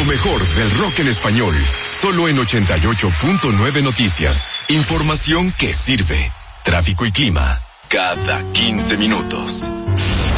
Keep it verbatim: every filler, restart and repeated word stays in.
mejor del rock en español, solo en ochenta y ocho punto nueve Noticias. Información que sirve. Tráfico y clima, cada quince minutos.